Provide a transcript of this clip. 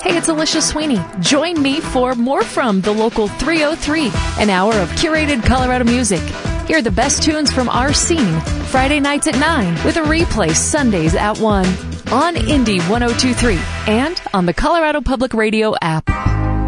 Hey, it's Alicia Sweeney. Join me for more from the local 303, an hour of curated Colorado music. Hear the best tunes from our scene Friday nights at 9 with a replay Sundays at 1 on Indie 102.3 and on the Colorado Public Radio app.